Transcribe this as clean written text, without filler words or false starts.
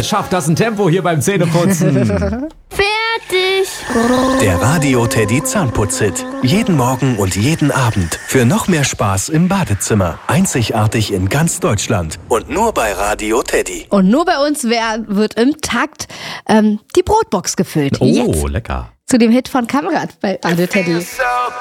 Wer schafft das ein Tempo hier beim Zähneputzen? Fertig. Der Radio Teddy Zahnputz-Hit. Jeden Morgen und jeden Abend. Für noch mehr Spaß im Badezimmer. Einzigartig in ganz Deutschland. Und nur bei Radio Teddy. Und nur bei uns wird im Takt die Brotbox gefüllt. Oh, Jetzt lecker. zu dem Hit von Kamerad bei Radio Teddy. So